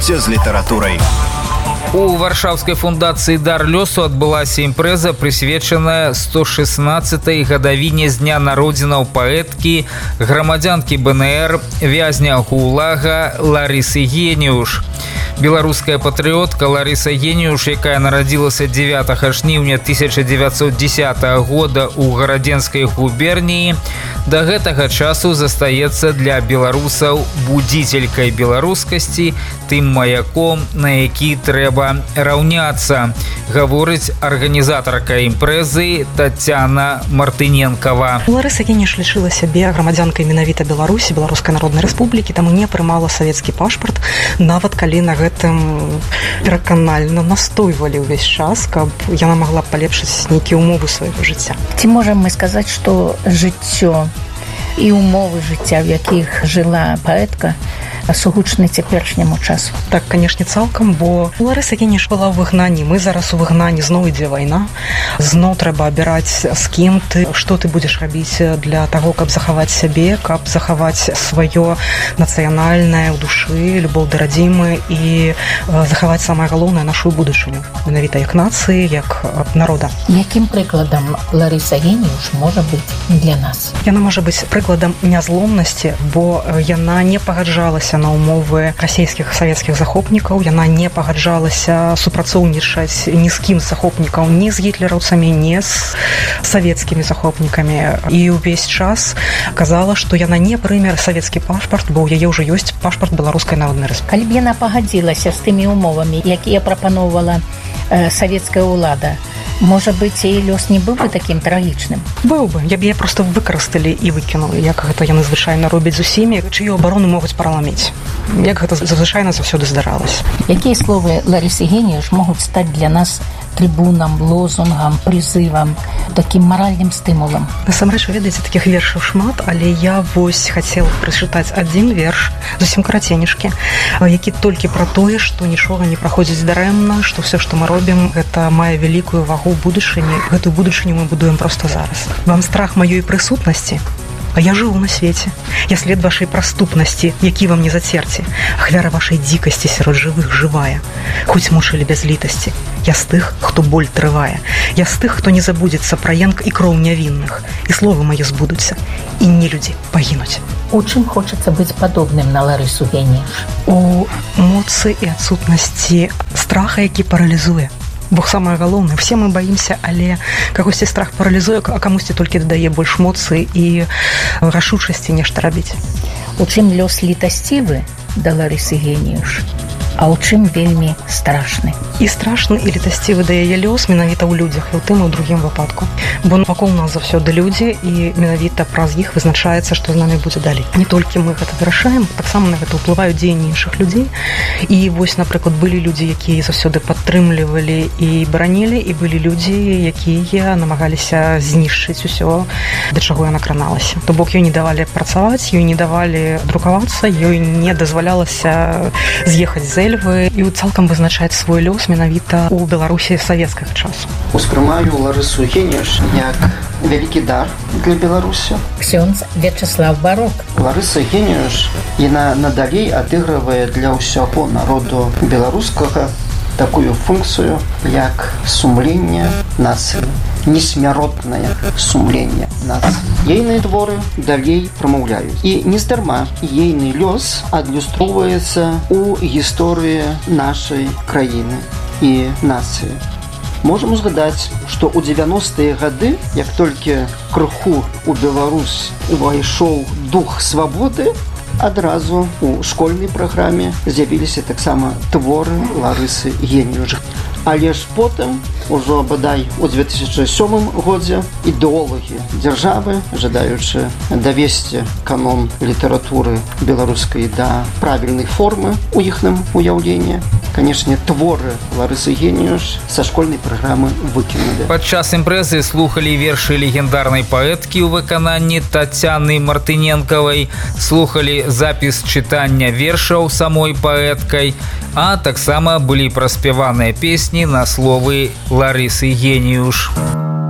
з літаратурай. У варшаўскай фундацыі «Дар лёсу» адбылася імпрэза, прысвечаная 116-й гадавіне з дня народзінаў паэткі, грамадзянкі БНР, вязня ГУЛАГа Ларысы Геніуш. Беларуская патрыётка Ларыса Геніуш, якая нарадзілася 9 жніўня 1910 года ў Гарадзенскай губерніі, да гэтага часу застаецца для беларусаў будзітелькай беларускасці, тым маяком, на які трэба раўняцца, гаворыць арганізатарка імпрэзы Тацяна Мартыненкава. Ларыса Геніуш лічыла сябе грамадзянкай менавіта Беларусі, Беларускай Народнай Рэспублікі, таму не прымала савецкі пашпарт, нават калі на гэтым пераканальна настойвалі ўвесь час, каб яна магла палепшыць нейкія ўмовы свайго жыцця. Ці можам мы сказаць, што жыццё і ўмовы жыцця, в якіх жыла паэтка, сугучны цяперашняму часу? Так, канешне, цалкам, бо Ларыса Геніуш была ў выгнанні. Мы зараз у выгнанні, зноў ідзе вайна. Зноў трэба абіраць, з кім ты, што ты будзеш рабіць для таго, каб захаваць сябе, каб захаваць сваё нацыянальнае ў душы, любоў да радзімы і захаваць самае галоўнае, нашу будучыню. Менавіта як нацыі, як народа. Якім прыкладам Ларыса Геніуш можа быць для нас? Яна можа быць прыкладам нязломнасці, бо яна не пагаджалася на ўмовы расійскіх савецкіх захопнікаў, яна не пагаджалася супрацоўнічаць ні з кім з захопнікаў, ні з гітлераўцамі, ні з савецкімі захопнікамі. І ўвесь час казала, што яна не прыме савецкі пашпарт, бо ў яе ўжо ёсць пашпарт Беларускай Народнай Рэспублікі. Калі б яна пагадзілася з тымі ўмовамі, якія прапаноўвала савецкая ўлада, можа быць, яе лёс не быў бы такім трагічным? Быў бы. Я б яе проста выкарысталі і выкінулі, як гэта яны звычайна робяць з усімі, чыю абарону могуць параламіць. Як гэта звычайна заўсёды здаралася. Якія словы Ларысы Геніуш могуць стаць для нас трыбунам, лозунгам, прызывам, такім маральным стымулам? Насамрэч, ведаеце, такіх вершаў шмат, але я вось хацела прачытаць адзін верш, зусім караценечкі, які толькі пра тое, што нічога не праходзіць дарэмна, што ўсё, што мы робім, гэта мае вялікую вагу ў будучыні. Гэтую будучыню мы будуем проста зараз. Вам страх маёй прысутнасці? А я жыву на свеце. Я след вашай праступнасці, які вам не зацерці. Ахвяра вашай дзікасці сярод жывых жывая. Хоць мучылі без літасці. Я з тых, хто боль трывае. Я з тых, хто не забудзецца пра янк і кроў нявінных. І словы мае збудуцца. І не людзі пагінуць. У чым хочацца быць падобным на Ларысу Геніуш? У моцы і адсутнасці страха, які паралізуе. Бо самае галоўнае, все мы баімся, але кагосьці страх паралізуе, а камусьці толькі дадае больш моцы і рашучасці нешта рабіць. У чым лёс літасцівы да Ларысы Геніуш, а ў чым вельмі страшны? І страшны, і літасцівы да яе лёс менавіта ў людзях, і ў тым і ў другім выпадку. Бо вакол нас заўсёды людзі, і менавіта праз іх вызначаецца, што з намі будзе далей. Не толькі мы гэта вырашаем, таксама на гэта ўплываюць дзеянні іншых людзей. І вось, напрыклад, былі людзі, якія заўсёды падтрымлівалі і бранілі, і былі людзі, якія намагаліся знішчыць усё, да чаго яна краналася. То бок ёй не давалі працаваць, ёй не давалі друкавацца, ёй не дазвалялася з'ехаць з Эльвы і цалкам вызначаць свой лёс менавіта ў Беларусі савецкага часу. Успрымаю Ларысу Геніуш як вялікі дар для Беларусі. Ксёндз Вячеслав Барок. Ларыса Геніуш, яна надалей адыгрывае для ўсяго народу беларускага такую функцыю, як сумленне нацыі, несмяротнае сумленне нацыі. Ейныя творы далей прамаўляюць. І нездарма ейны лёс адлюстроўваецца ў гісторыі нашай краіны і нацыі. Можам узгадаць, што ў 90-е гады, як толькі крыху ў Беларусь увайшоў дух свабоды, адразу у школьнай праграме з'явіліся таксама творы Ларысы Геніуш. Але ж потым, ужо бадай у 2007 годзе, ідэолагі дзяржавы, жадаючы давесці канон літаратуры беларускай да правільнай формы ў іхным уяўленні, канешне, творы Ларысы Геніуш са школьнай праграмы выкінулі. Падчас імпрэзы слухалі вершы легендарнай паэткі ў выкананні Тацяны Мартыненкавай, слухалі запіс чытання вершаў самой паэткай, а таксама былі праспяваныя песні на словы Ларысы Геніуш.